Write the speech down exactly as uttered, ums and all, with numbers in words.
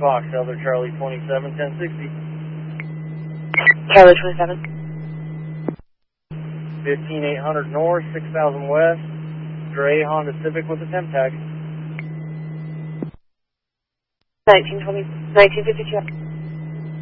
Fox, Elder Charlie twenty-seven, ten sixty. Charlie twenty-seven. fifteen eight hundred north, six thousand west. Gray Honda Civic with a temp tag. nineteen twenty, nineteen fifty-two.